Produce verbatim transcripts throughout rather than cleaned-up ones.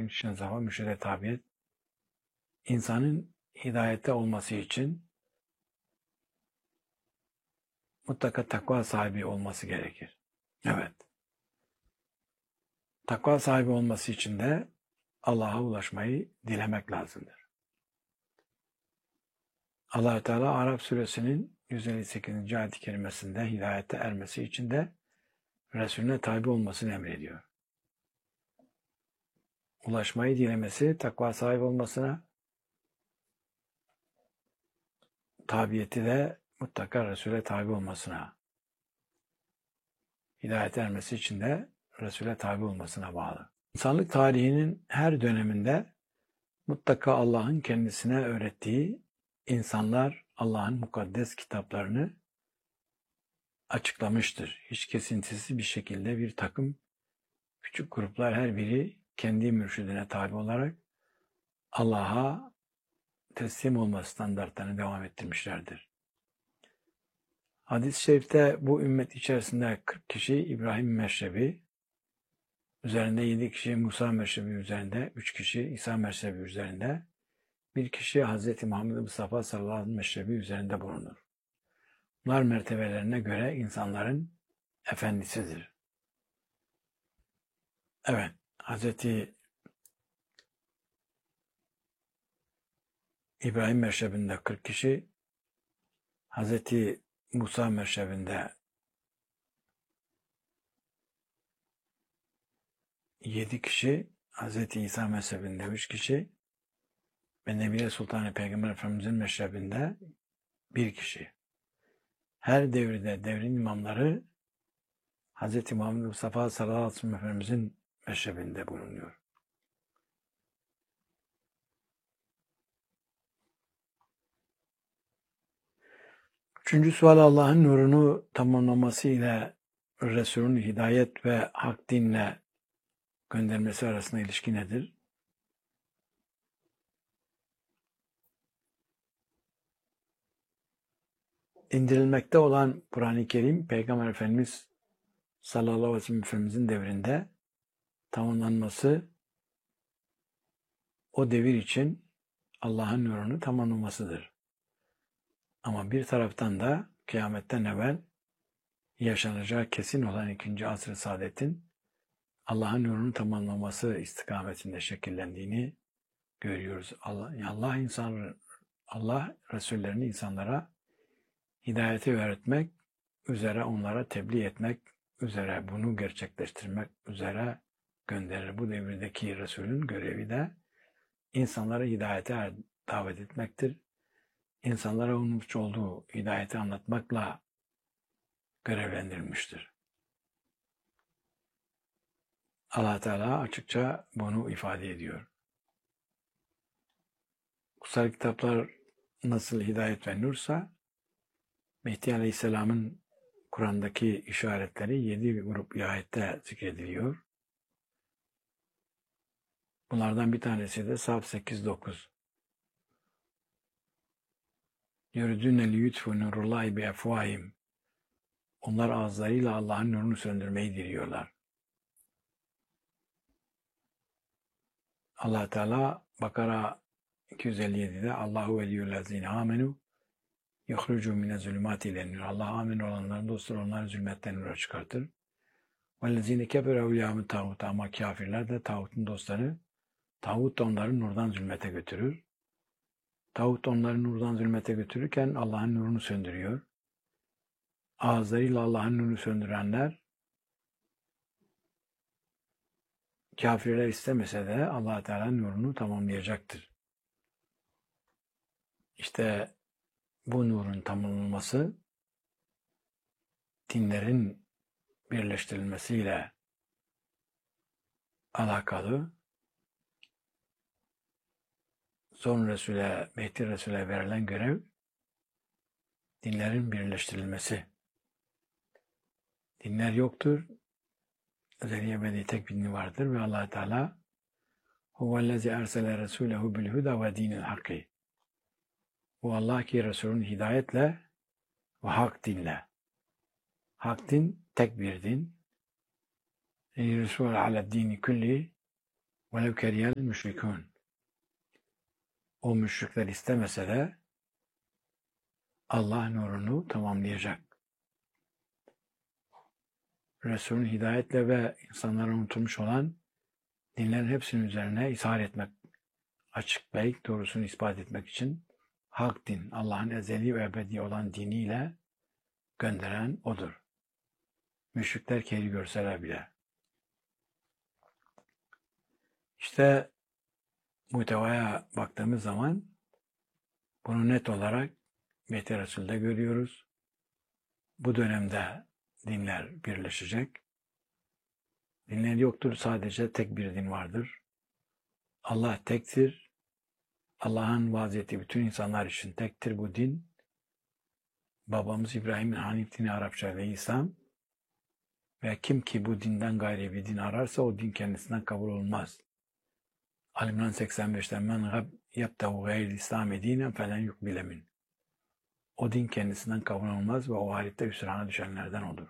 ilk nezafa, mürşide tabiyet. İnsanın hidayette olması için mutlaka takva sahibi olması gerekir. Evet. Takva sahibi olması için de Allah'a ulaşmayı dilemek lazımdır. Allah-u Teala Araf suresinin yüz elli sekizinci ayet-i kerimesinde hidayete ermesi için de Resulüne tabi olmasını emrediyor. Ulaşmayı dilemesi, takva sahibi olmasına, tabiyeti de mutlaka Resul'e tabi olmasına, hidayete ermesi için de Resul'e tabi olmasına bağlı. İnsanlık tarihinin her döneminde mutlaka Allah'ın kendisine öğrettiği insanlar Allah'ın mukaddes kitaplarını açıklamıştır. Hiç kesintisiz bir şekilde bir takım küçük gruplar her biri kendi mürşidine tabi olarak Allah'a teslim olma standartlarını devam ettirmişlerdir. Hadis-i şerifte bu ümmet içerisinde kırk kişi İbrahim meşrebi üzerinde, yedi kişi Musa meşrebi üzerinde, üç kişi İsa meşrebi üzerinde, bir kişi Hz. Muhammed Mustafa sallallahu aleyhi ve sellem meşrebi üzerinde bulunur. Bunlar mertebelerine göre insanların efendisidir. Evet, Hz. İbrahim meşrebinde kırk kişi, Hz. Musa meşrebinde yedi kişi, Hz. İsa mezhebinde üç kişi ve Nebiye Sultanı Peygamber Efendimizin meşrebinde bir kişi. Her devirde devrin imamları Hz. Muhammed Mustafa sallallahu aleyhi ve sellem Efendimizin meşrebinde bulunuyor. Üçüncü sual, Allah'ın nurunu tamamlaması ile Resul'ün hidayet ve hak dinle göndermesi arasında ilişki nedir? İndirilmekte olan Kur'an-ı Kerim, Peygamber Efendimiz sallallahu aleyhi ve sellem Efendimizin devrinde tamamlanması, o devir için Allah'ın nurunu tamamlamasıdır. Ama bir taraftan da kıyametten evvel yaşanacağı kesin olan ikinci asr-ı saadetin Allah'ın nurunu tamamlaması istikametinde şekillendiğini görüyoruz. Allah, Allah insan, Allah Resullerini insanlara hidayeti öğretmek üzere, onlara tebliğ etmek üzere, bunu gerçekleştirmek üzere gönderir. Bu devirdeki Resulün görevi de insanları hidayete davet etmektir. İnsanlara olmuş olduğu hidayeti anlatmakla görevlendirilmiştir. Allah Teala açıkça bunu ifade ediyor. Kutsal kitaplar nasıl hidayet ve nursa, Mehdi Aleyhisselam'ın Kur'an'daki işaretleri yedi grup ayette zikrediliyor. Bunlardan bir tanesi de Saf sekiz dokuz. Yuridûne liyutfû nurullâhi biafvâhim. Onlar ağızlarıyla Allah'ın nurunu söndürmeyi diliyorlar. Allah Teala Bakara iki yüz elli yedi'de Allahu veliyyullezîne âmenû yuhrucu mine zulümâti ilen nur. Allah amin olanların dostları, onları zulmetten nura çıkartır. Vellezîne kefere evliyâhumut tağut. Ama kafirler de tağutun dostları, tağut da onları nurdan zulmete götürür. Tağut onları nurdan zulmete götürürken Allah'ın nurunu söndürüyor. Ağızlarıyla Allah'ın nurunu söndürenler, kafirler istemese de Allah Teala'nın nurunu tamamlayacaktır. İşte bu nurun tamamlanması dinlerin birleştirilmesiyle alakalı. Son Resul'e, Mehdi Resul'e verilen görev dinlerin birleştirilmesi. Dinler yoktur. Özel ebedi tek bir din vardır ve Allah Teala huvellezî ersele resûlehu bil huda ve dinil hakkı. Bu Allah ki Resul'ün hidayetle ve hak dinle. Hak din tek bir din. Resul ala dini külli وَلَوْ كَرِيَ الْمُشْرِكُونَ. O müşrikler istemese de Allah nurunu tamamlayacak. Resul'ün hidayetle ve insanların unutulmuş olan dinlerin hepsinin üzerine ishar etmek, açıklayıp doğrusunu ispat etmek için hak din, Allah'ın ezeli ve ebedi olan diniyle gönderen O'dur. Müşrikler keyif görseler bile. İşte muhtevaya baktığımız zaman bunu net olarak Mehdi Resul'de görüyoruz. Bu dönemde dinler birleşecek. Dinler yoktur, sadece tek bir din vardır. Allah tektir. Allah'ın vaaz ettiği bütün insanlar için tektir bu din. Babamız İbrahim'in Hanif dini Arapça ve İslam. Ve kim ki bu dinden gayri bir din ararsa o din kendisinden kabul olmaz. Al-İmran seksen beşten men yabtehu gayri İslam dinen felen yukbile min. O din kendisinden kabul olmaz ve o halde hüsrana düşenlerden olur.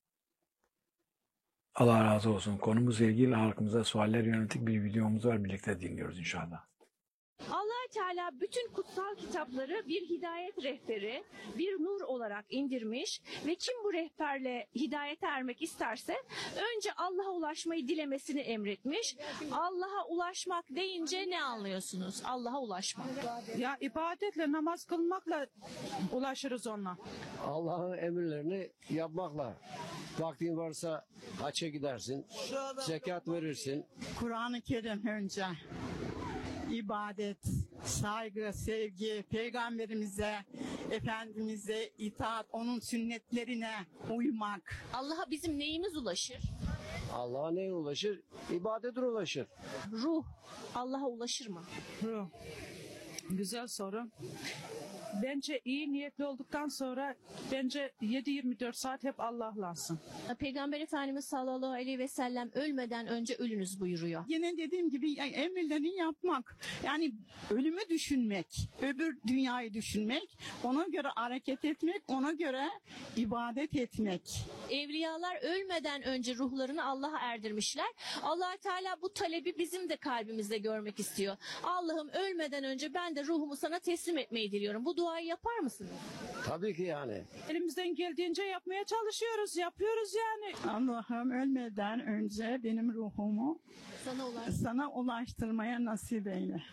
Allah razı olsun. Konumuzla ilgili halkımıza sualler yönelik bir videomuz var. Birlikte dinliyoruz inşallah. Allah Teala bütün kutsal kitapları bir hidayet rehberi, bir nur olarak indirmiş ve kim bu rehberle hidayete ermek isterse önce Allah'a ulaşmayı dilemesini emretmiş. Allah'a ulaşmak deyince ne anlıyorsunuz? Allah'a ulaşmak. Ya ibadetle, namaz kılmakla ulaşırız ona. Allah'ın emirlerini yapmakla. Vaktin varsa hacca gidersin, zekat verirsin. Kur'an-ı Kerim önce ibadet, saygı, sevgi, peygamberimize, Efendimiz'e itaat, onun sünnetlerine uymak. Allah'a bizim neyimiz ulaşır? Allah'a neye ulaşır? İbadet ulaşır. Ruh Allah'a ulaşır mı? Ruh. Güzel soru. Bence iyi niyetli olduktan sonra bence yedi yirmi dört saat hep Allah'lansın. Peygamber Efendimiz sallallahu aleyhi ve sellem ölmeden önce ölünüz buyuruyor. Yine dediğim gibi yani emirlerini yapmak, yani ölümü düşünmek, öbür dünyayı düşünmek, ona göre hareket etmek, ona göre ibadet etmek. Evliyalar ölmeden önce ruhlarını Allah'a erdirmişler. Allah Teala bu talebi bizim de kalbimizde görmek istiyor. Allah'ım ölmeden önce ben de ruhumu sana teslim etmeyi diliyorum. Bu duayı yapar mısınız? Tabii ki yani. Elimizden geldiğince yapmaya çalışıyoruz, yapıyoruz yani. Allah'ım ölmeden önce benim ruhumu Sana ulaşır. sana ulaştırmaya nasip eyle.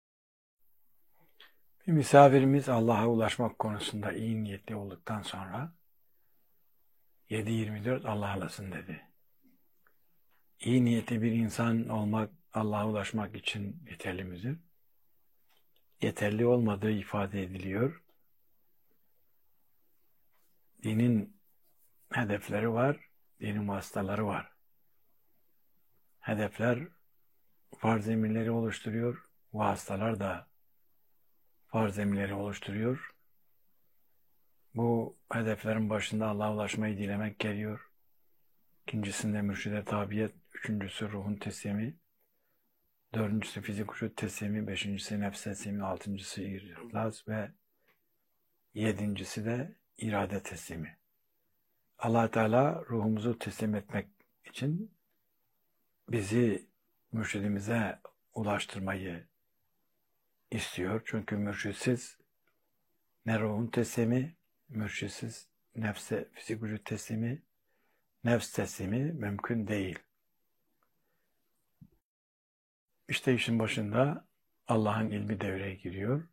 Bir misafirimiz Allah'a ulaşmak konusunda iyi niyetli olduktan sonra yedi yirmi dört Allah'lasın dedi. İyi niyetli bir insan olmak Allah'a ulaşmak için yeterli midir? Yeterli olmadığı ifade ediliyor. Dinin hedefleri var, dinin vasıtaları var. Hedefler farz emirleri oluşturuyor, vasıtalar da farz emirleri oluşturuyor. Bu hedeflerin başında Allah'a ulaşmayı dilemek geliyor. İkincisinde mürşide tabiyet, üçüncüsü ruhun teslimi, dördüncüsü fizik vücut teslimi, beşincisi nefs teslimi, altıncısı ihlas ve yedincisi de irade teslimi. Allah Teala ruhumuzu teslim etmek için bizi mürşidimize ulaştırmayı istiyor. Çünkü mürşitsiz ne ruhun teslimi, mürşitsiz nefse, fizik vücut teslimi, nefs teslimi mümkün değil. İşte işin başında Allah'ın ilmi devreye giriyor.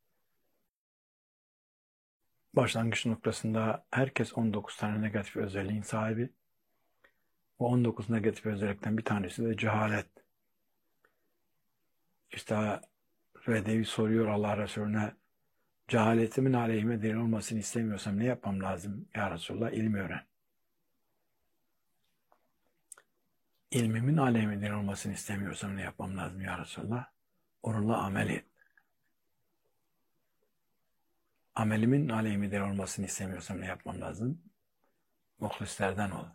Başlangıç noktasında herkes on dokuz tane negatif özelliğin sahibi. Bu on dokuz negatif özellikten bir tanesi de cehalet. İşte Vedevi soruyor Allah Resulüne, cehaletimin aleyhime delil olmasını istemiyorsam ne yapmam lazım ya Resulullah? İlmi öğren. İlmimin aleyhime delil olmasını istemiyorsam ne yapmam lazım ya Resulullah? Onunla amel et. Amelimin aleyhime delil olmasını istemiyorsam ne yapmam lazım? Muhlislerden ol.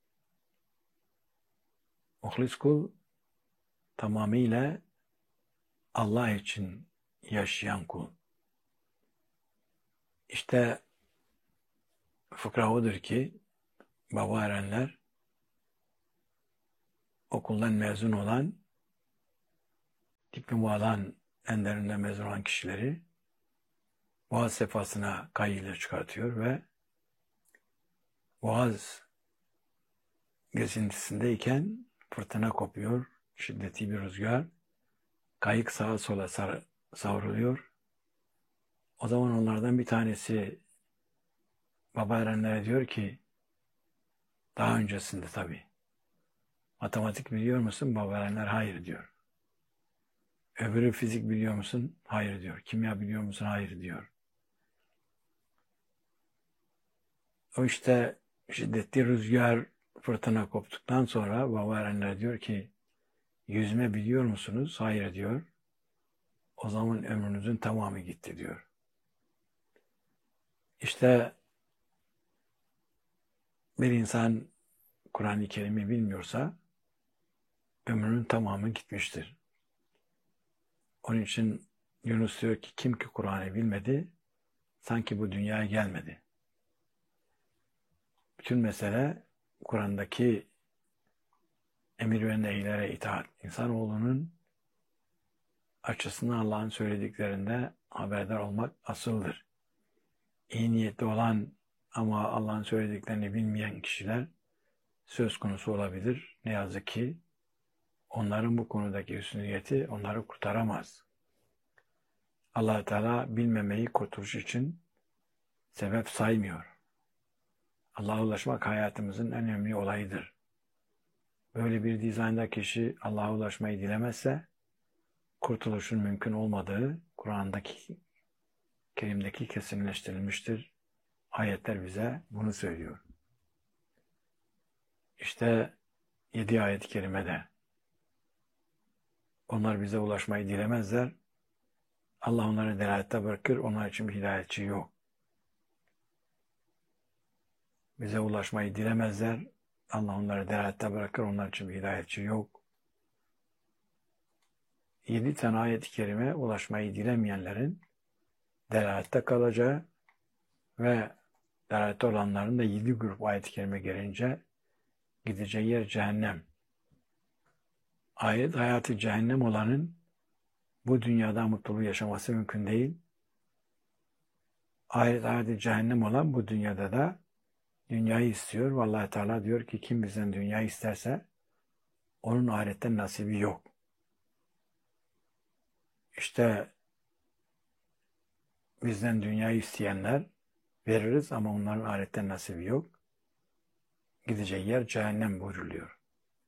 Muhlis kul tamamıyla Allah için yaşayan kul. İşte fıkra odur ki baba erenler okuldan mezun olan diplomu alan, en derinde mezun olan kişileri Boğaz sefasına kayığıyla çıkartıyor ve Boğaz gezintisindeyken fırtına kopuyor, şiddetli bir rüzgar, kayık sağa sola sar, savruluyor. O zaman onlardan bir tanesi Baba Erenler'e diyor ki, daha öncesinde tabii, matematik biliyor musun? Baba Erenler hayır diyor. Öbürü fizik biliyor musun? Hayır diyor. Kimya biliyor musun? Hayır diyor. O işte şiddetli rüzgar, fırtına koptuktan sonra Baba Erenler diyor ki, yüzme biliyor musunuz? Hayır diyor. O zaman ömrünüzün tamamı gitti diyor. İşte bir insan Kur'an-ı Kerim'i bilmiyorsa ömrünün tamamı gitmiştir. Onun için Yunus diyor ki kim ki Kur'an'ı bilmedi sanki bu dünyaya gelmedi. Bütün mesele Kur'an'daki emir ve nehlere itaat. İnsanoğlunun açısından Allah'ın söylediklerinde haberdar olmak asıldır. İyi niyetli olan ama Allah'ın söylediklerini bilmeyen kişiler söz konusu olabilir. Ne yazık ki onların bu konudaki hüsniyeti onları kurtaramaz. Allah Teala bilmemeyi kurtuluş için sebep saymıyor. Allah'a ulaşmak hayatımızın en önemli olayıdır. Böyle bir dizaynda kişi Allah'a ulaşmayı dilemezse kurtuluşun mümkün olmadığı Kur'an'daki Kerim'deki kesinleştirilmiştir. Ayetler bize bunu söylüyor. İşte yedi ayet-i kerimede onlar bize ulaşmayı dilemezler. Allah onları delalette bırakır. Onlar için bir hidayetçi yok. Bize ulaşmayı dilemezler. Allah onları delalette bırakır. Onlar için bir hidayetçi yok. Yedi tane ayet-i kerime ulaşmayı dilemeyenlerin delalette kalacağı ve delalette olanların da yedi grup ayet-i kerime gelince gideceği yer cehennem. Ahiret hayatı cehennem olanın bu dünyada mutluluğu yaşaması mümkün değil. Ahiret hayatı cehennem olan bu dünyada da dünyayı istiyor. Vallahi Teala diyor ki kim bizden dünyayı isterse onun ahiretten nasibi yok. İşte bizden dünyayı isteyenler veririz ama onların ahiretten nasibi yok. Gideceği yer cehennem buyruluyor.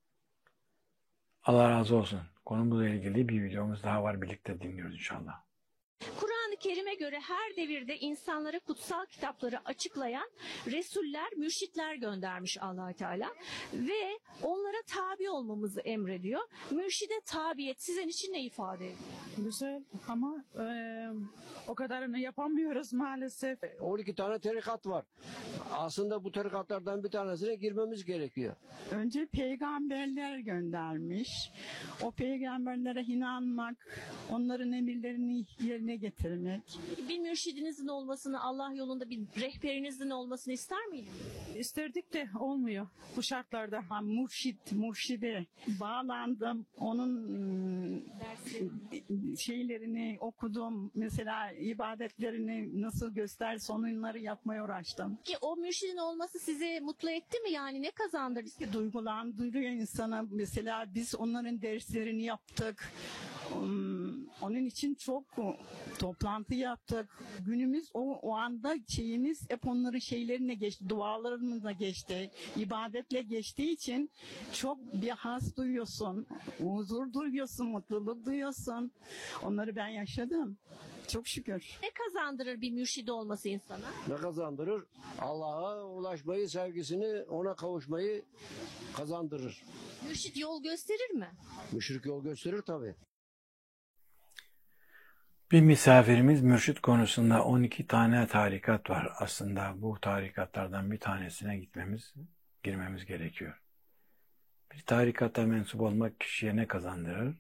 Allah razı olsun. Konumuzla ilgili bir videomuz daha var. Birlikte dinliyoruz inşallah. Kur'an-ı Kerim'e göre her devirde insanlara kutsal kitapları açıklayan resuller, mürşitler göndermiş Allah Teala ve onlara tabi olmamızı emrediyor. Mürşide tabiyet sizin için ne ifade ediyor? Güzel ama e, o kadarını yapamıyoruz maalesef. on iki tane tarikat var. Aslında bu tarikatlardan bir tanesine girmemiz gerekiyor. Önce peygamberler göndermiş. O peygamberlere inanmak, onların emirlerini yerine getirmek. Bir mürşidinizin olmasını, Allah yolunda bir rehberinizin olmasını ister miydiniz? İsterdik de olmuyor bu şartlarda. Ha, murşit, murşide bağlandım. Onun ım, şeylerini okudum. Mesela ibadetlerini nasıl gösterse onları yapmaya uğraştım. Ki o mürşidin olması sizi mutlu etti mi? Yani ne kazandırdı? Duygulandırıyor insana. Mesela biz onların derslerini yaptık. Um, Onun için çok toplantı yaptık. Günümüz o, o anda şeyimiz hep onların şeylerine geçti. Dualarımızla geçti. İbadetle geçtiği için çok bir haz duyuyorsun. Huzur duyuyorsun. Mutluluk duyuyorsun. Onları ben yaşadım. Çok şükür. Ne kazandırır bir mürşidi olması insana? Ne kazandırır? Allah'a ulaşmayı, sevgisini, ona kavuşmayı kazandırır. Mürşid yol gösterir mi? Müşrik yol gösterir tabii. Bir misafirimiz mürşit konusunda on iki tane tarikat var. Aslında bu tarikatlardan bir tanesine gitmemiz, girmemiz gerekiyor. Bir tarikata mensup olmak kişiye ne kazandırır?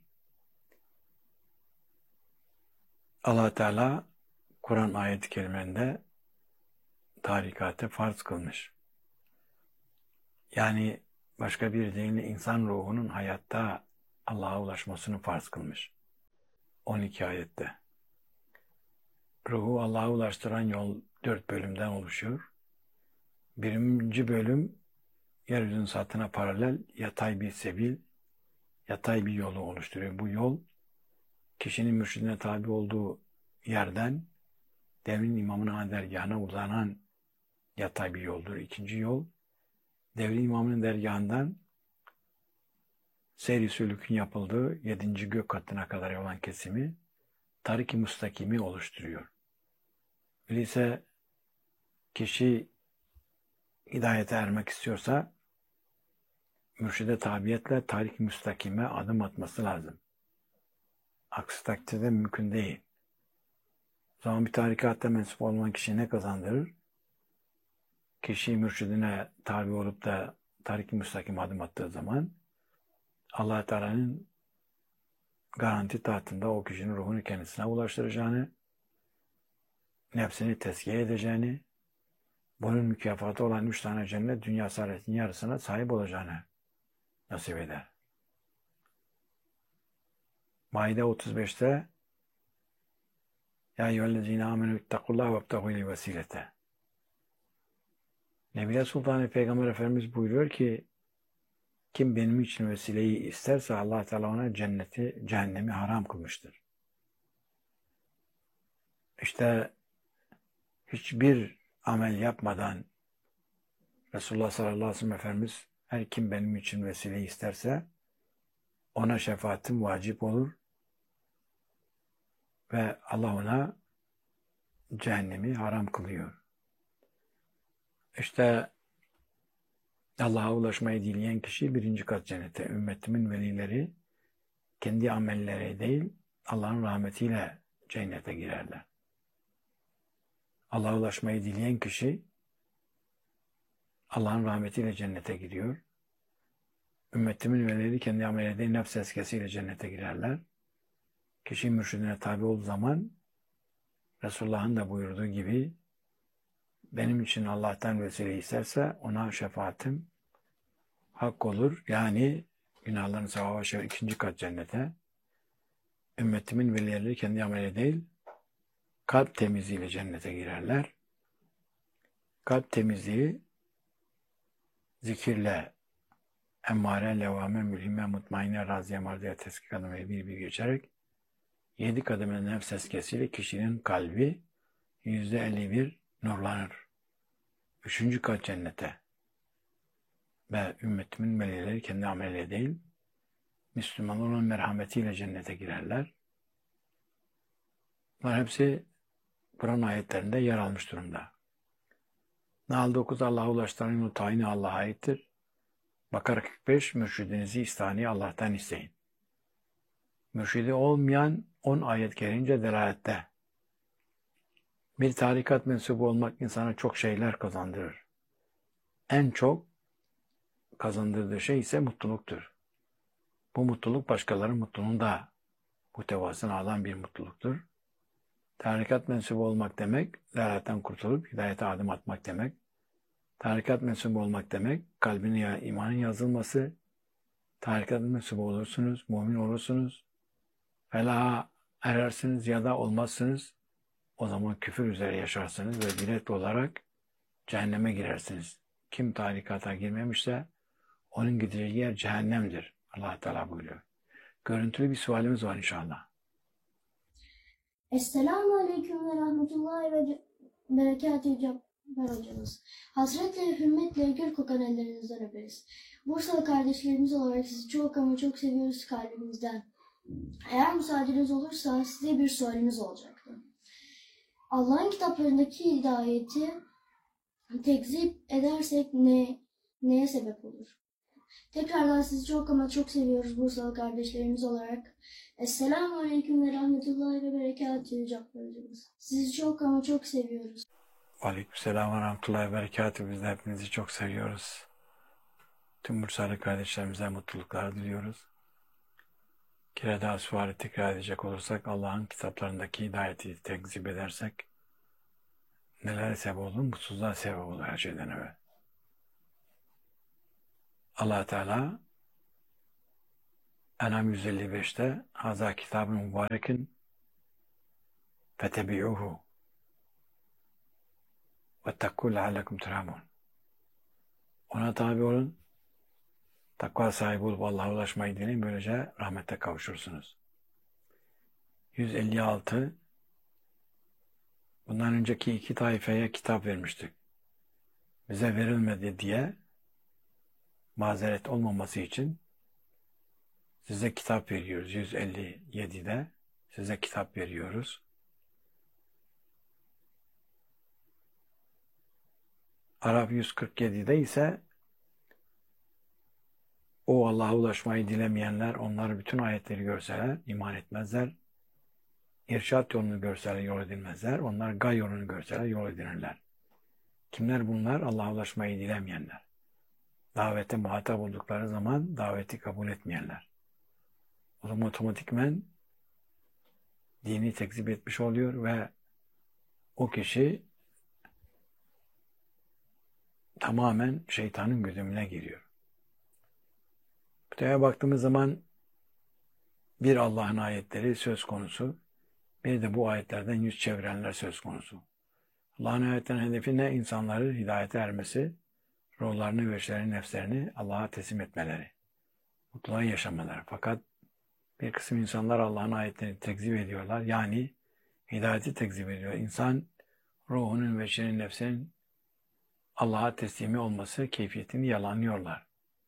Allah Teala Kur'an ayet-i kerimelerinde tarikatı farz kılmış. Yani başka bir deyimle insan ruhunun hayatta Allah'a ulaşmasını farz kılmış. on iki ayette. Ruhu Allah'a ulaştıran yol dört bölümden oluşuyor. Birinci bölüm yeryüzünün sathına paralel yatay bir sebil, yatay bir yolu oluşturuyor. Bu yol kişinin mürşidine tabi olduğu yerden devrin imamının dergahına uzanan yatay bir yoldur. İkinci yol devrin imamının dergahından seyri sülükün yapıldığı yedinci gök katına kadar olan kesimi tarik-i müstakimi oluşturuyor. Öyleyse kişi hidayete ermek istiyorsa mürşide tabiyetle tarik-i müstakime adım atması lazım. Aksi takdirde mümkün değil. O zaman bir tarikatta mensup olmayan kişi ne kazandırır? Kişi mürşidine tabi olup da tarik-i müstakime adım attığı zaman Allah Teala'nın garanti tahtında o kişinin ruhunu kendisine ulaştıracağını, nefsini tezkiye edeceğini, bunun mükafatı olan üç tane cennet dünya saadetinin yarısına sahip olacağını nasip eder. Maide otuz beşte Ya eyyühellezine amenü ittakullaha vebtehu ileyhi vesilete. Nebiler Sultanı Peygamber Efendimiz buyuruyor ki kim benim için vesileyi isterse Allah Teala ona cenneti, cehennemi haram kılmıştır. İşte hiçbir amel yapmadan Resulullah sallallahu aleyhi ve sellem Efendimiz her kim benim için vesileyi isterse ona şefaatim vacip olur ve Allah ona cehennemi haram kılıyor. İşte Allah'a ulaşmayı dileyen kişi birinci kat cennete, ümmetimin velileri kendi amelleri değil Allah'ın rahmetiyle cennete girerler. Allah'a ulaşmayı dileyen kişi Allah'ın rahmetiyle cennete giriyor. Ümmetimin velileri kendi amelleri değil nefs eskesiyle cennete girerler. Kişi mürşidine tabi olduğu zaman Resulullah'ın da buyurduğu gibi benim için Allah'tan vesile isterse ona şefaatim hak olur. Yani günahlarını sevaba şefa ikinci kat cennete. Ümmetimin velileri kendi ameli değil kalp temizliğiyle cennete girerler. Kalp temizliği zikirle emmare, levame, mülhime, mutmainne, raziye, mardiye, teskik adımı bir bir geçerek yedi kademeli nefs eskesiyle kişinin kalbi yüzde elli bir nurlanır. Üçüncü kat cennete ve ümmetimin velileri kendi ameliyle değil Müslümanların merhametiyle cennete girerler. Bunlar hepsi Kur'an ayetlerinde yer almış durumda. Nahl dokuz Allah'a ulaştıran yolu tayini Allah'a aittir. Bakara kırk beş mürşidinizi istani Allah'tan isteyin. Mürşidi olmayan on ayet gelince delalette. Bir tarikat mensubu olmak insana çok şeyler kazandırır. En çok kazandırdığı şey ise mutluluktur. Bu mutluluk başkalarının mutluluğunu da muhtevasını alan bir mutluluktur. Tarikat mensubu olmak demek, delaletten kurtulup hidayete adım atmak demek. Tarikat mensubu olmak demek, kalbine ya imanın yazılması. Tarikat mensubu olursunuz, mümin olursunuz. Felaha erersiniz ya da olmazsınız. O zaman küfür üzere yaşarsınız ve direkt olarak cehenneme girersiniz. Kim tarikata girmemişse onun gideceği yer cehennemdir. Allah Teala buyuruyor. Görüntülü bir sualimiz var inşallah. Esselamu Aleyküm ve Rahmetullahi ve Berekatühü Cabbar hocamız. Hasretle, hürmetle gül kokan ellerinizden öperiz. Bursalı kardeşlerimiz olarak sizi çok ama çok seviyoruz kalbimizden. Eğer müsaadeniz olursa size bir sualimiz olacaktı. Allah'ın kitaplarındaki hidayeti tekzip edersek ne, neye sebep olur? Tekrardan sizi çok ama çok seviyoruz Bursalı kardeşlerimiz olarak. Esselamu Aleyküm ve Rahmetullahi ve Berekatühü Cabbar hocamız. Sizi çok ama çok seviyoruz. Aleykümselam ve Rahmetullahi ve Berekatühü. Biz de hepinizi çok seviyoruz. Tüm Bursalı kardeşlerimize mutluluklar diliyoruz. Kere daha suali tekrar edecek olursak Allah'ın kitaplarındaki hidayeti tekzip edersek neler sebep olur? Mutsuzluğa sebep olur her şeyden evvel. Allah Teala En'am yüz elli beşte Haza kitab-ı mübarekin fetebi'uhu vettekû leallekum turhamun. Ona tabi olun, takva sahibi olup Allah'a ulaşmayı dileyin, böylece rahmete kavuşursunuz. yüz elli altı Bundan önceki iki taifeye kitap vermiştik. Bize verilmedi diye mazeret olmaması için size kitap veriyoruz. yüz elli yedide size kitap veriyoruz. Arap yüz kırk yedide ise o Allah'a ulaşmayı dilemeyenler, onlar bütün ayetleri görseler iman etmezler. İrşad yolunu görseler yol edilmezler. Onlar gay yolunu görseler yol edilirler. Kimler bunlar? Allah'a ulaşmayı dilemeyenler. Davete muhatap oldukları zaman daveti kabul etmeyenler. O zaman otomatikmen dini tekzip etmiş oluyor ve o kişi tamamen şeytanın güdümüne giriyor. Büteye baktığımız zaman bir Allah'ın ayetleri söz konusu, bir de bu ayetlerden yüz çevirenler söz konusu. Allah'ın ayetlerinin hedefi ne? İnsanları hidayete ermesi, ruhlarını ve işlerini, nefslerini Allah'a teslim etmeleri, mutluluğa yaşamaları. Fakat bir kısım insanlar Allah'ın ayetlerini tekzip ediyorlar. Yani hidayeti tekzip ediyor. İnsan ruhunun ve işlerinin, nefsinin Allah'a teslimi olması keyfiyetini yalanlıyorlar.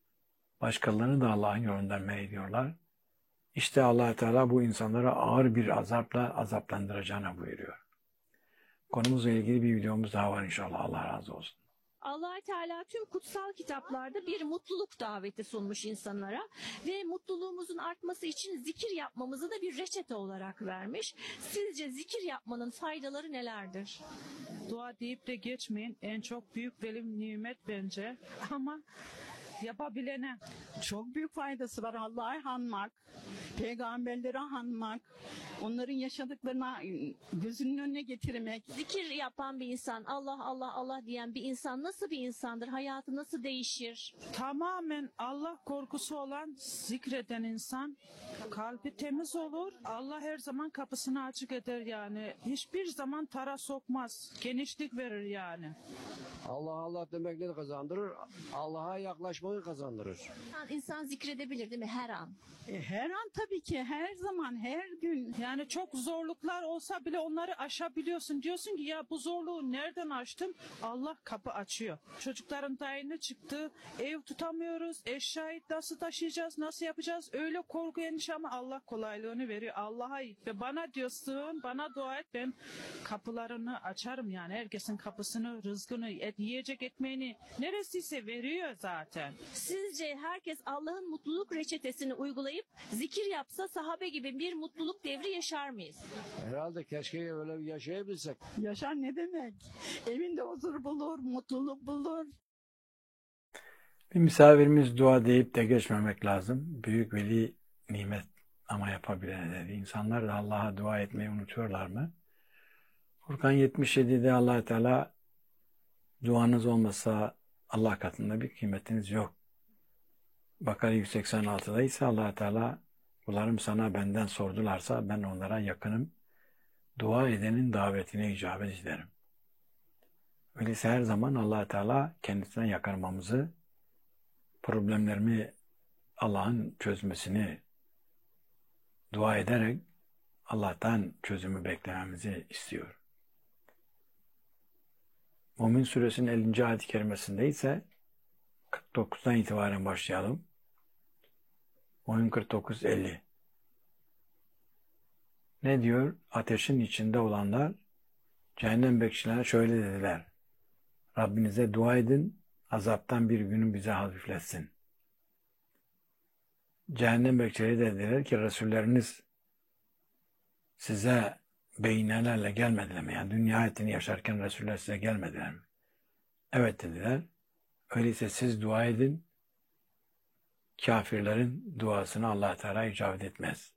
Başkalarını da Allah'ın yolundan men ediyorlar. İşte Allah Teala bu insanlara ağır bir azapla azaplandıracağını buyuruyor. Konumuzla ilgili bir videomuz daha var inşallah. Allah razı olsun. Allah Teala tüm kutsal kitaplarda bir mutluluk daveti sunmuş insanlara ve mutluluğumuzun artması için zikir yapmamızı da bir reçete olarak vermiş. Sizce zikir yapmanın faydaları nelerdir? Dua deyip de geçmeyin. En çok büyük verim nimet bence. Ama yapabilene. Çok büyük faydası var. Allah'ı anmak, peygamberleri anmak, onların yaşadıklarına gözünün önüne getirmek. Zikir yapan bir insan, Allah Allah Allah diyen bir insan nasıl bir insandır? Hayatı nasıl değişir? Tamamen Allah korkusu olan zikreden insan kalbi temiz olur. Allah her zaman kapısını açık eder yani. Hiçbir zaman tara sokmaz. Genişlik verir yani. Allah Allah demek ne kazandırır? Allah'a yaklaşmayı kazandırır. İnsan zikredebilir değil mi her an? E, her an tabii ki, her zaman, her gün. Yani çok zorluklar olsa bile onları aşabiliyorsun. Diyorsun ki ya bu zorluğu nereden aştım? Allah kapı açıyor. Çocukların tayini çıktı. Ev tutamıyoruz. Eşyayı nasıl taşıyacağız? Nasıl yapacağız? Öyle korku endişe ama Allah kolaylığını veriyor. Allah'a ve bana diyorsun, bana dua et. Ben kapılarını açarım yani. Herkesin kapısını, rızkını, et, yiyecek ekmeğini neresiyse veriyor zaten. Sizce herkes Allah'ın mutluluk reçetesini uygulayıp zikir yapsa sahabe gibi bir mutluluk devri yaşar mıyız? Herhalde keşke öyle yaşayabilsek. Yaşar ne demek? Evinde huzur bulur, mutluluk bulur. Bir misafirimiz dua deyip de geçmemek lazım. Büyük veli nimet ama yapabilene dedi. İnsanlar da Allah'a dua etmeyi unutuyorlar mı? Furkan yetmiş yedide Allah Teala duanız olmasa Allah katında bir kıymetiniz yok. Bakara yüz seksen altıda ise Allah Teala kullarım sana benden sordularsa ben onlara yakınım. Dua edenin davetine icabet ederim. Öyleyse her zaman Allah Teala kendisine yakınmamızı, problemlerimi Allah'ın çözmesini dua ederek Allah'tan çözümü beklememizi istiyor. Mümin Suresinin ellinci ayet-i kerimesinde ise kırk dokuzdan itibaren başlayalım. Mümin kırk dokuz elli. Ne diyor? Ateşin içinde olanlar cehennem bekçilerine şöyle dediler. Rabbinize dua edin, azaptan bir günü bize hafifletsin. Cehennem bekçileri de dediler ki Resulleriniz size beyinelerle gelmediler mi? Yani dünya hayatını yaşarken Resuller size gelmediler mi? Evet dediler. Öyleyse siz dua edin. Kafirlerin duasına Allah Teala icabet etmez.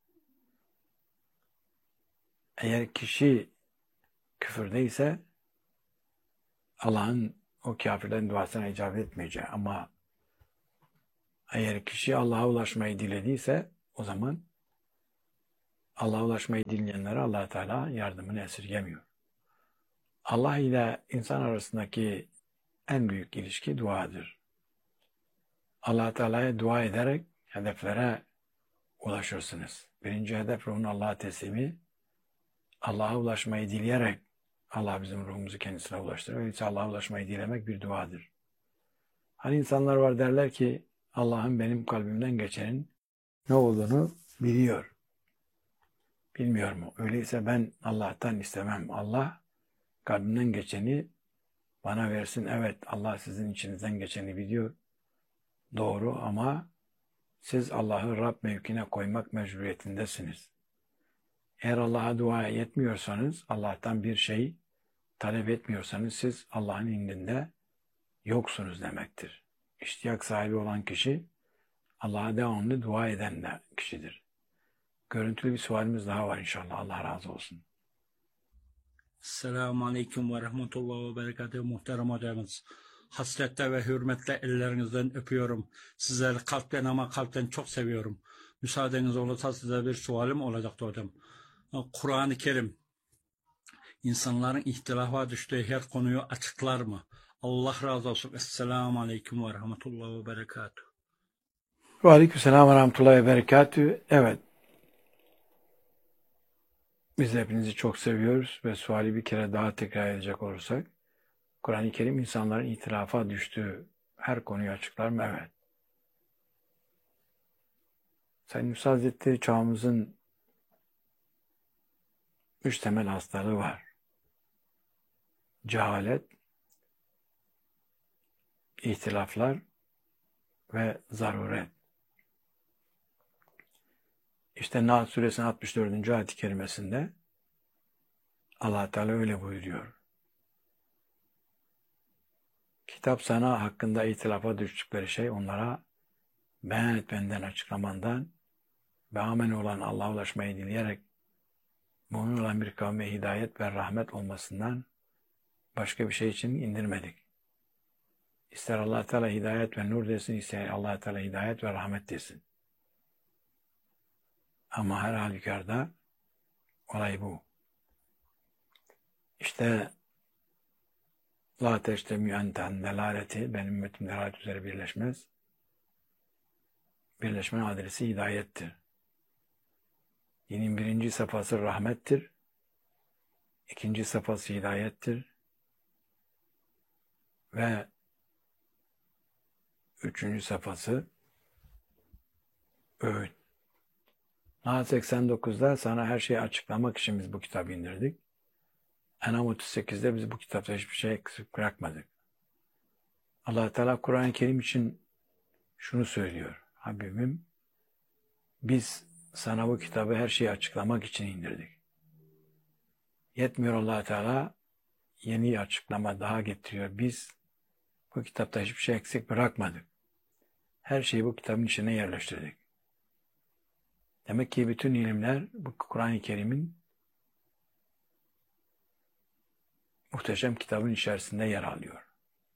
Eğer kişi küfürdeyse Allah'ın o kafirlerin duasına icabet etmeyeceği. Ama eğer kişi Allah'a ulaşmayı dilediyse o zaman Allah'a ulaşmayı dinleyenlere Allah Teala yardımını esirgemiyor. Allah ile insan arasındaki en büyük ilişki duadır. Allah Teala'ya dua ederek hedeflere ulaşırsınız. Birinci hedef ruhun Allah'a teslimi. Allah'a ulaşmayı dileyerek Allah bizim ruhumuzu kendisine ulaştırır. Öyleyse Allah'a ulaşmayı dilemek bir duadır. Hani insanlar var derler ki Allah'ın benim kalbimden geçenin ne olduğunu biliyor. Bilmiyor mu? Öyleyse ben Allah'tan istemem. Allah kalbimden geçeni bana versin. Evet, Allah sizin içinizden geçeni biliyor. Doğru, ama siz Allah'ı Rab mevkine koymak mecburiyetindesiniz. Eğer Allah'a dua etmiyorsanız, Allah'tan bir şey talep etmiyorsanız siz Allah'ın indinde yoksunuz demektir. İştiyak sahibi olan kişi Allah'a devamlı dua eden de kişidir. Görüntülü bir sualimiz daha var inşallah. Allah razı olsun. Selamun Aleyküm ve Rahmetullahi ve Berekatuhu muhterem hocamız. Hasretle ve hürmetle ellerinizden öpüyorum. Sizleri kalpten ama kalpten çok seviyorum. Müsaadeniz olursa size bir sualim olacaktı hocam. Kur'an-ı Kerim insanların ihtilafa düştüğü her konuyu açıklar mı? Allah razı olsun. Esselamu Aleyküm ve Rahmetullahi ve Berekatuhu. Ve Aleykümselam ve Rahmetullahi ve Berekatuhu. Evet. Biz hepinizi çok seviyoruz ve suali bir kere daha tekrar edecek olursak, Kur'an-ı Kerim insanların ihtilafa düştüğü her konuyu açıklar mı? Evet. Sayın Musa Hazretleri çağımızın üç temel hastalığı var. Cehalet, ihtilaflar ve zaruret. İşte Nahl Suresinin altmış dördüncü ayet-i kerimesinde Allah Teala öyle buyuruyor. Kitap sana hakkında ihtilafa düştükleri şey onlara beyan etmenden, açıklamandan ve amen olan Allah'a ulaşmayı dileyerek mu'min olan bir kavme hidayet ve rahmet olmasından başka bir şey için indirmedik. İster Allah Teala hidayet ve nur desin, ister Allah Teala hidayet ve rahmet desin. Ama her halükarda olay bu. İşte la teştemü enten delaleti, benim ümmetim delalet üzere birleşmez. Birleşmenin adresi hidayettir. Dinin birinci safhası rahmettir. İkinci safhası hidayettir. Ve üçüncü safhası öğüt. Nahl seksen dokuzda sana her şeyi açıklamak için biz bu kitabı indirdik. En'am otuz sekizde biz bu kitapta hiçbir şey eksik bırakmadık. Allah Teala Kur'an-ı Kerim için şunu söylüyor. Habibim, biz sana bu kitabı her şeyi açıklamak için indirdik. Yetmiyor, Allah Teala yeni açıklama daha getiriyor. Biz bu kitapta hiçbir şey eksik bırakmadık. Her şeyi bu kitabın içine yerleştirdik. Demek ki bütün ilimler bu Kur'an-ı Kerim'in muhteşem kitabın içerisinde yer alıyor.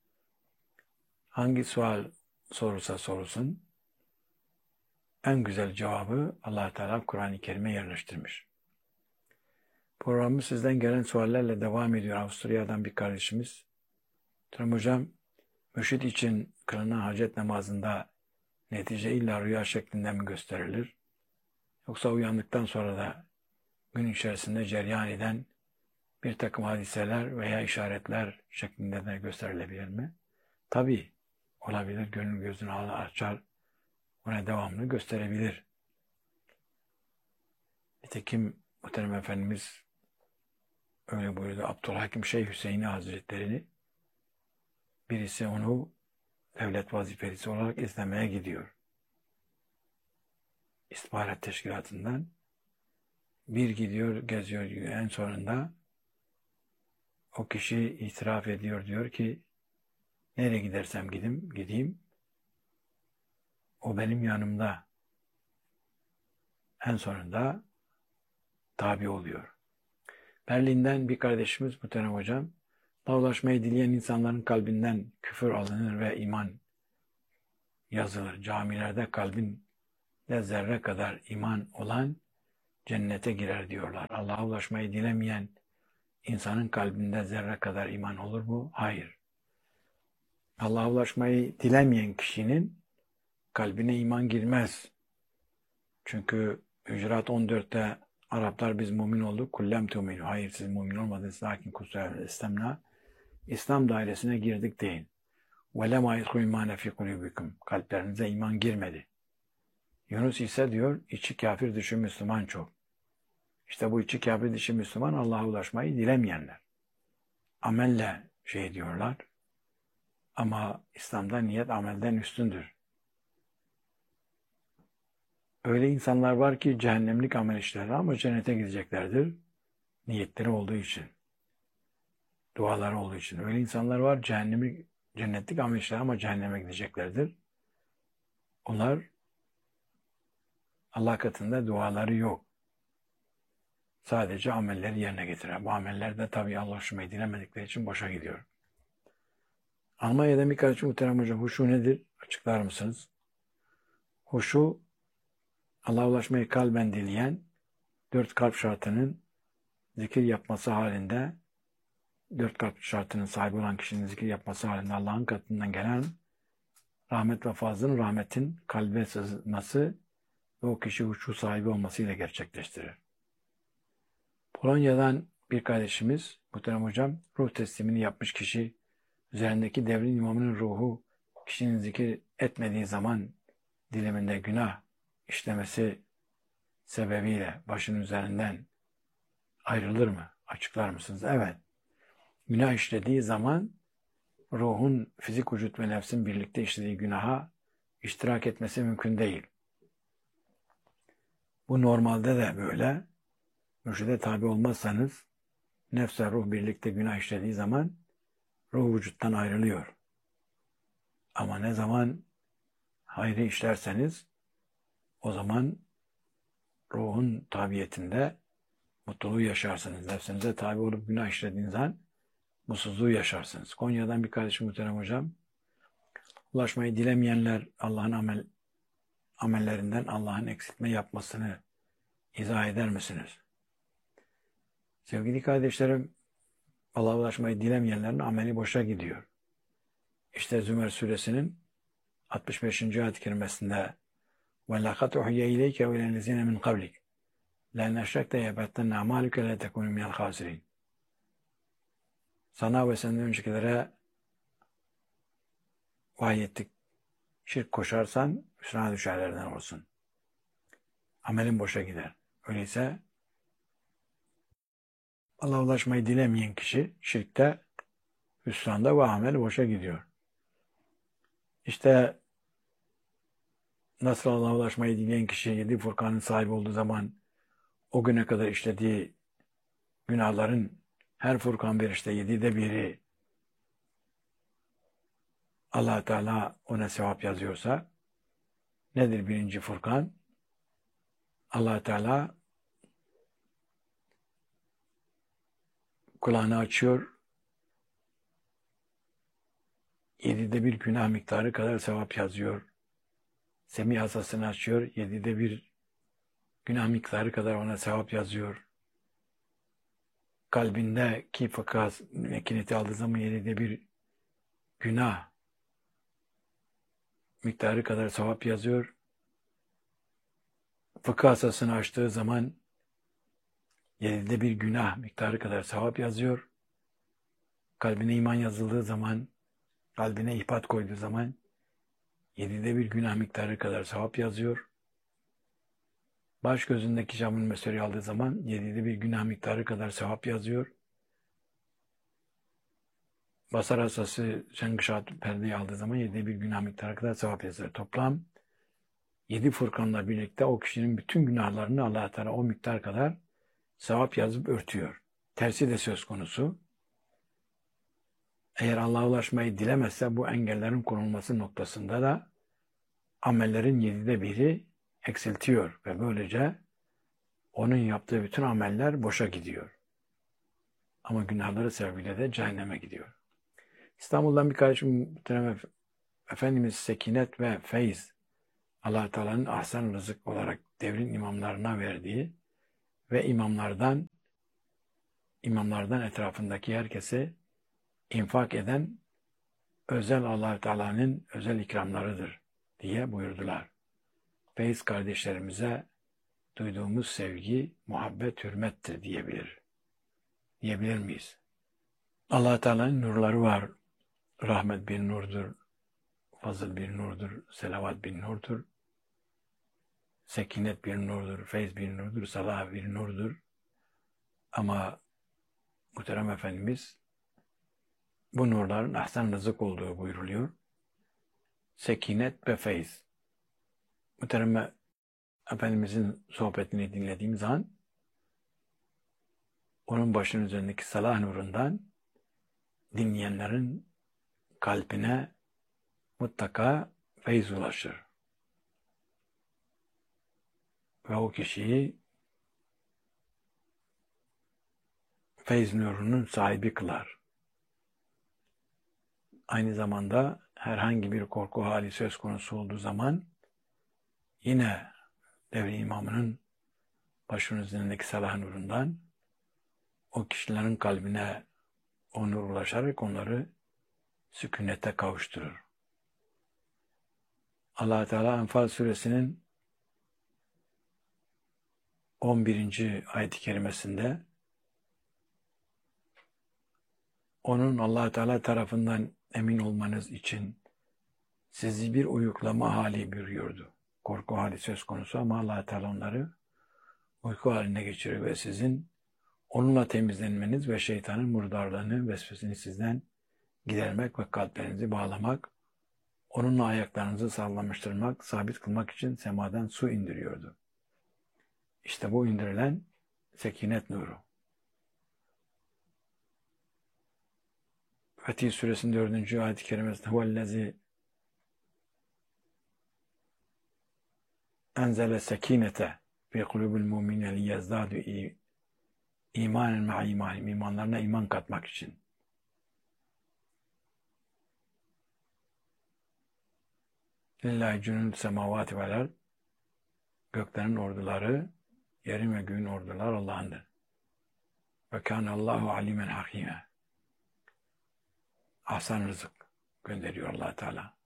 Hangi sual sorulsa sorulsun, en güzel cevabı Allah Teala Kur'an-ı Kerim'e yerleştirmiş. Programımız sizden gelen suallerle devam ediyor. Avusturya'dan bir kardeşimiz. Turam Hocam, mürşid için kılınan hacet namazında netice illa rüya şeklinde mi gösterilir? Yoksa uyandıktan sonra da gün içerisinde cereyan eden bir takım hadiseler veya işaretler şeklinde de gösterilebilir mi? Tabii olabilir. Gönül gözünü açar. Ona devamlı gösterebilir. Nitekim Muhterem Efendimiz öyle buyurdu. Abdülhakim Şeyh Hüseyin'i Hazretlerini birisi onu devlet vazifelisi olarak izlemeye gidiyor. İstihbarat teşkilatından bir gidiyor, geziyor. En sonunda o kişi itiraf ediyor, diyor ki nereye gidersem gideyim, gideyim o benim yanımda. En sonunda tabi oluyor. Berlin'den bir kardeşimiz Muhterem Hocam, Allah'a ulaşmayı dileyen insanların kalbinden küfür alınır ve iman yazılır. Camilerde kalbinde zerre kadar iman olan cennete girer diyorlar. Allah'a ulaşmayı dilemeyen insanın kalbinde zerre kadar iman olur mu? Hayır. Allah'a ulaşmayı dilemeyen kişinin kalbine iman girmez. Çünkü Hücurat on dörtte Araplar biz mümin olduk. Kullem tu'minu. Hayır siz mümin olmadınız. Lakin kusura istemna. İslam dairesine girdik deyin. Ve lema yedhul imane fi kulubikum. Kalplerinize iman girmedi. Yunus ise diyor içi kafir dışı Müslüman çok. İşte bu içi kafir dışı Müslüman Allah'a ulaşmayı dilemeyenler. Amelle şey diyorlar. Ama İslam'da niyet amelden üstündür. Öyle insanlar var ki cehennemlik amel işlerler ama cennete gideceklerdir. Niyetleri olduğu için. Duaları olduğu için. Öyle insanlar var cehennemlik, cennetlik amel işler ama cehenneme gideceklerdir. Onlar Allah katında duaları yok. Sadece amelleri yerine getiren. Bu ameller de tabii Allah hoşuma dilemedikleri için boşa gidiyor. Almanya'da bir kardeşim muhterem hocam huşu nedir? Açıklar mısınız? Huşu Allah'a ulaşmayı kalben dileyen dört kalp şartının zikir yapması halinde dört kalp şartının sahibi olan kişinin zikir yapması halinde Allah'ın katından gelen rahmet ve fazlın rahmetin kalbe sızması ve o kişi huşu sahibi olmasıyla gerçekleştirir. Polonya'dan bir kardeşimiz, muhterem hocam, ruh teslimini yapmış kişi, üzerindeki devrin imamının ruhu, kişinin zikir etmediği zaman diliminde günah işlemesi sebebiyle başının üzerinden ayrılır mı? Açıklar mısınız? Evet. Günah işlediği zaman ruhun fizik vücut ve nefsin birlikte işlediği günaha iştirak etmesi mümkün değil. Bu normalde de böyle. Mürşide tabi olmazsanız nefs ve ruh birlikte günah işlediği zaman ruh vücuttan ayrılıyor. Ama ne zaman hayrı işlerseniz o zaman ruhun tabiyetinde mutluluğu yaşarsınız. Nefsinize tabi olup günah işlediğiniz an mutsuzluğu yaşarsınız. Konya'dan bir kardeşim muhterem hocam. Ulaşmayı dilemeyenler Allah'ın amel, amellerinden Allah'ın eksiltme yapmasını izah eder misiniz? Sevgili kardeşlerim, Allah'a ulaşmayı dilemeyenlerin ameli boşa gidiyor. İşte Zümer suresinin altmış beşinci ayet-i kerimesinde وَلَقَدْ اُحْيَ اِلَيْكَ وَاِلَى الَّذِينَ مِنْ قَبْلِكَ لَاَنْ اَشْرَكْتَ يَبَتَّنَّ اَعْمَالُكَ لَا تَكُونُ مِنَ الْخَاسِرِينَ. Sana ve senden öncekilere vahyettik. Şirk koşarsan hüsrana düşerlerden olsun. Amelin boşa gider. Öyleyse Allah'a ulaşmayı dilemeyen kişi şirkte, hüsranda ve amel boşa gidiyor. İşte nasıl Allah'a ulaşmayı dileyen kişi yedi Furkan'ın sahibi olduğu zaman o güne kadar işlediği günahların her Furkan bir işte yedide biri Allah Teala ona sevap yazıyorsa nedir birinci Furkan? Allah Teala kulağını açıyor, yedide bir günah miktarı kadar sevap yazıyor. Semih asasını açıyor, yedide bir günah miktarı kadar ona sevap yazıyor. Kalbindeki fıkha mekineti aldığı zaman yedide bir günah miktarı kadar sevap yazıyor. Fıkıh asasını açtığı zaman yedide bir günah miktarı kadar sevap yazıyor. Kalbine iman yazıldığı zaman, kalbine ihbat koyduğu zaman yedide bir günah miktarı kadar sevap yazıyor. Baş gözündeki camın mesleri aldığı zaman yedide bir günah miktarı kadar sevap yazıyor. Basar asası şengışat perdeyi aldığı zaman yedide bir günah miktarı kadar sevap yazıyor. Toplam yedi Furkan'la birlikte o kişinin bütün günahlarını Allah Teala o miktar kadar sevap yazıp örtüyor. Tersi de söz konusu. Eğer Allah'a ulaşmayı dilemezse bu engellerin konulması noktasında da amellerin yedide biri eksiltiyor ve böylece onun yaptığı bütün ameller boşa gidiyor. Ama günahları sebebiyle de cehenneme gidiyor. İstanbul'dan bir kardeşim Efendimiz sekinet ve feyiz Allah Teala'nın ahsen rızık olarak devrin imamlarına verdiği ve imamlardan imamlardan etrafındaki herkese infak eden özel Allah Teala'nın özel ikramlarıdır diye buyurdular. Feyiz kardeşlerimize duyduğumuz sevgi, muhabbet, hürmettir diyebilir. Diyebilir miyiz? Allah Teala'nın nurları var. Rahmet bir nurdur, fazıl bir nurdur, selavat bir nurdur, sekinet bir nurdur, feyz bir nurdur, salah bir nurdur. Ama Muhterem Efendimiz bu nurların ahsen rızık olduğu buyuruluyor. Sekinet ve feyz. Muhterem Efendimizin sohbetini dinlediğim zaman onun başının üzerindeki salah nurundan dinleyenlerin kalbine mutlaka feyz ulaşır. Ve o kişiyi feyz nurunun sahibi kılar. Aynı zamanda herhangi bir korku hali söz konusu olduğu zaman yine devri imamının başının üzerindeki salah nurundan o kişilerin kalbine o nur ulaşarak onları sükunete kavuşturur. Allah Teala Enfal suresinin on birinci ayet-i kerimesinde onun Allah Teala tarafından emin olmanız için sizi bir uyuklama hali bürüyordu. Korku hali söz konusu ama Allah Teala onları uyku haline geçiriyor ve sizin onunla temizlenmeniz ve şeytanın murdarlığını, vesvesini sizden gidermek ve kalplerinizi bağlamak, onunla ayaklarınızı sallamıştırmak, sabit kılmak için semadan su indiriyordu. İşte bu indirilen sekinet nuru. Fetih Suresinin dördüncü ayet-i kerimesinde huvellezî enzele sekinete fi kulûbil mu'minine liyezdâdû imanen ma'a imanihim, imanlarına iman katmak için. Lillahi cunûd semâvâti vel ard, göklerin orduları, yerin ve göğün orduları Allah'ındır. Ve kânallâhu alîmen hakîme. Ahsan rızık gönderiyor Allah Teala.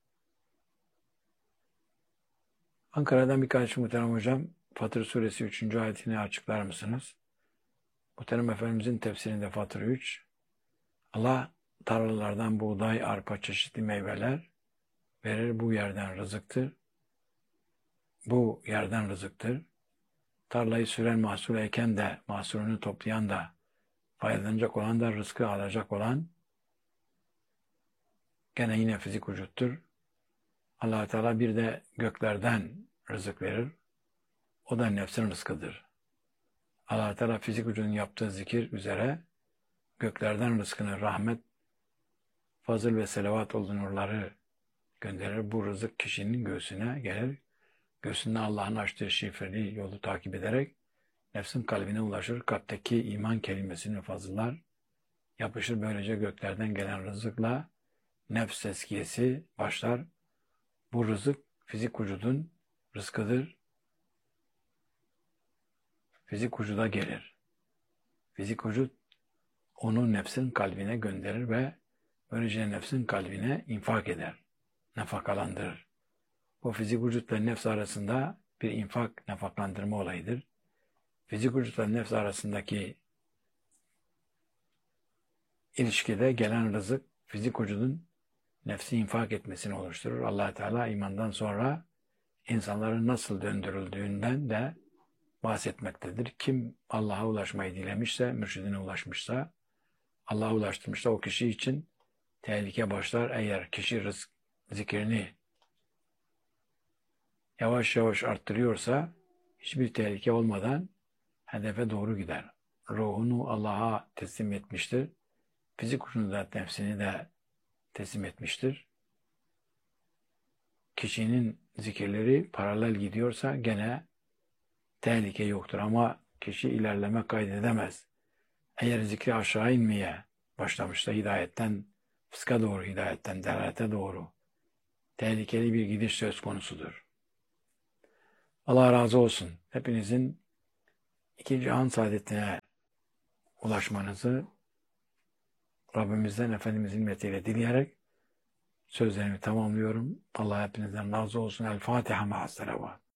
Ankara'dan birkaç muhterem hocam, Fatır Suresi üçüncü ayetini açıklar mısınız? Muhterem Efendimizin tefsirinde Fatır üç, Allah tarlalardan buğday, arpa, çeşitli meyveler verir, bu yerden rızıktır. Bu yerden rızıktır. Tarlayı süren, mahsul eken de, mahsulünü toplayan da, faydalanacak olan da, rızkı alacak olan gene yine fizik vücuttur. Allah Teala bir de göklerden rızık verir. O da nefsin rızkıdır. Allah Teala fizik vücudun yaptığı zikir üzere göklerden rızkını, rahmet, fazıl ve selavat olduğu nurları gönderir. Bu rızık kişinin göğsüne gelir. Göğsünde Allah'ın açtığı şifreli yolu takip ederek nefsin kalbine ulaşır. Kalpteki iman kelimesini fazıllar. Yapışır, böylece göklerden gelen rızıkla nefs tezkiyesi başlar. Bu rızık fizik vücudun rızkıdır. Fizik vücuda gelir. Fizik vücut onu nefsin kalbine gönderir ve böylece nefsin kalbine infak eder. Nafakalandırır. Bu fizik vücutla nefs arasında bir infak, nafaklandırma olayıdır. Fizik vücutla nefs arasındaki ilişkide gelen rızık fizik vücudun nefsi infak etmesini oluşturur. Allah Teala imandan sonra insanların nasıl döndürüldüğünden de bahsetmektedir. Kim Allah'a ulaşmayı dilemişse, mürşidine ulaşmışsa, Allah'a ulaştırmışsa o kişi için tehlike başlar. Eğer kişi rızk zikrini yavaş yavaş arttırıyorsa hiçbir tehlike olmadan hedefe doğru gider. Ruhunu Allah'a teslim etmiştir. Fizik ucunu da, nefsini de teslim etmiştir. Kişinin zikirleri paralel gidiyorsa gene tehlike yoktur ama kişi ilerleme kaydedemez. Eğer zikri aşağı inmeye başlamışsa hidayetten, fıska doğru, hidayetten delalete doğru tehlikeli bir gidiş söz konusudur. Allah razı olsun. Hepinizin ikinci an saadetine ulaşmanızı Rabbimizden Efendimizin himmetiyle dileyerek sözlerimi tamamlıyorum. Allah hepinizden razı olsun. El Fatiha ma'as salavat.